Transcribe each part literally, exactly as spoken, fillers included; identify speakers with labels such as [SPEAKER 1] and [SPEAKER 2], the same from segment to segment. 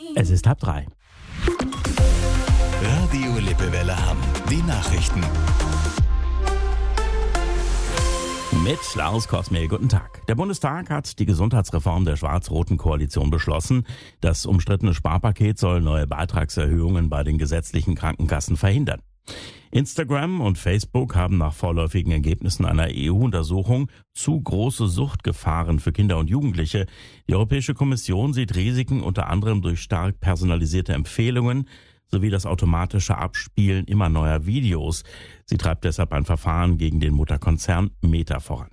[SPEAKER 1] Es ist halb drei.
[SPEAKER 2] Radio Lippewelle Hamm. Die Nachrichten.
[SPEAKER 1] Mit Lars Kosmel, guten Tag. Der Bundestag hat die Gesundheitsreform der schwarz-roten Koalition beschlossen. Das umstrittene Sparpaket soll neue Beitragserhöhungen bei den gesetzlichen Krankenkassen verhindern. Instagram und Facebook haben nach vorläufigen Ergebnissen einer E U-Untersuchung zu große Suchtgefahren für Kinder und Jugendliche. Die Europäische Kommission sieht Risiken unter anderem durch stark personalisierte Empfehlungen sowie das automatische Abspielen immer neuer Videos. Sie treibt deshalb ein Verfahren gegen den Mutterkonzern Meta voran.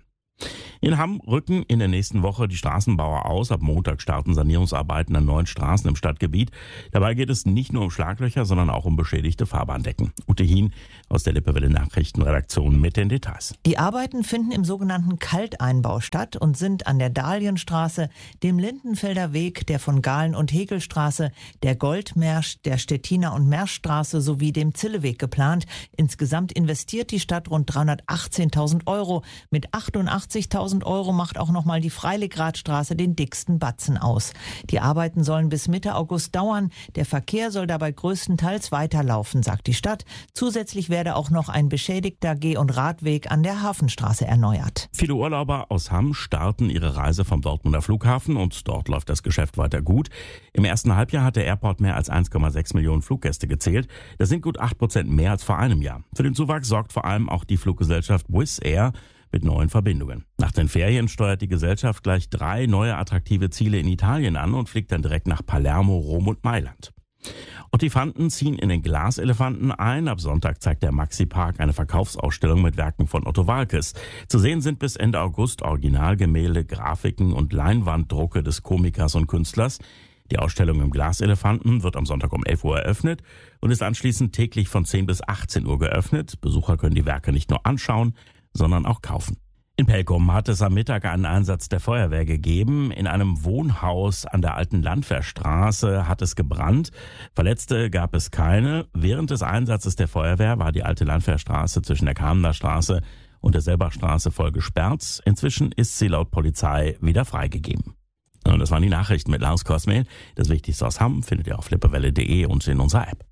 [SPEAKER 1] In Hamm rücken in der nächsten Woche die Straßenbauer aus. Ab Montag starten Sanierungsarbeiten an neun Straßen im Stadtgebiet. Dabei geht es nicht nur um Schlaglöcher, sondern auch um beschädigte Fahrbahndecken. Ute Hien aus der Lippewelle Nachrichtenredaktion mit den Details.
[SPEAKER 3] Die Arbeiten finden im sogenannten Kalteinbau statt und sind an der Dahlienstraße, dem Lindenfelder Weg, der von Gahlen- und Hegelstraße, der Goldmersch, der Stettiner- und Merschstraße sowie dem Zilleweg geplant. Insgesamt investiert die Stadt rund dreihundertachtzehntausend Euro. Mit achtundachtzigtausend Euro macht auch nochmal die Freiligradstraße den dicksten Batzen aus. Die Arbeiten sollen bis Mitte August dauern. Der Verkehr soll dabei größtenteils weiterlaufen, sagt die Stadt. Zusätzlich werde auch noch ein beschädigter Geh- und Radweg an der Hafenstraße erneuert.
[SPEAKER 1] Viele Urlauber aus Hamm starten ihre Reise vom Dortmunder Flughafen und dort läuft das Geschäft weiter gut. Im ersten Halbjahr hat der Airport mehr als eins Komma sechs Millionen Fluggäste gezählt. Das sind gut acht Prozent mehr als vor einem Jahr. Für den Zuwachs sorgt vor allem auch die Fluggesellschaft Wizz Air mit neuen Verbindungen. Nach den Ferien steuert die Gesellschaft gleich drei neue attraktive Ziele in Italien an und fliegt dann direkt nach Palermo, Rom und Mailand. Ottifanten ziehen in den Glaselefanten ein. Ab Sonntag zeigt der Maxi-Park eine Verkaufsausstellung mit Werken von Otto Waalkes. Zu sehen sind bis Ende August Originalgemälde, Grafiken und Leinwanddrucke des Komikers und Künstlers. Die Ausstellung im Glaselefanten wird am Sonntag um elf Uhr eröffnet und ist anschließend täglich von zehn bis achtzehn Uhr geöffnet. Besucher können die Werke nicht nur anschauen, sondern auch kaufen. In Pelkum hat es am Mittag einen Einsatz der Feuerwehr gegeben. In einem Wohnhaus an der alten Landwehrstraße hat es gebrannt. Verletzte gab es keine. Während des Einsatzes der Feuerwehr war die alte Landwehrstraße zwischen der Kamener Straße und der Selbachstraße voll gesperrt. Inzwischen ist sie laut Polizei wieder freigegeben. Und das waren die Nachrichten mit Lars Kosmel. Das Wichtigste aus Hamm findet ihr auf lippewelle punkt de und in unserer App.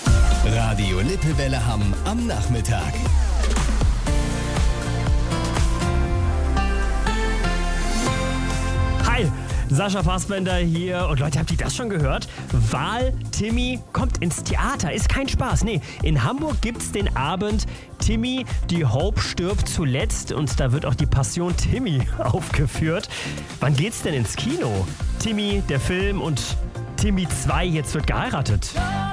[SPEAKER 2] Radio Lippewelle Hamm am Nachmittag.
[SPEAKER 4] Hi, Sascha Fassbender hier. Und Leute, habt ihr das schon gehört? Wahl-Timmy kommt ins Theater. Ist kein Spaß. Nee, in Hamburg gibt's den Abend Timmy, die Hope stirbt zuletzt. Und da wird auch die Passion Timmy aufgeführt. Wann geht's denn ins Kino? Timmy, der Film und Timmy zwei, jetzt wird geheiratet.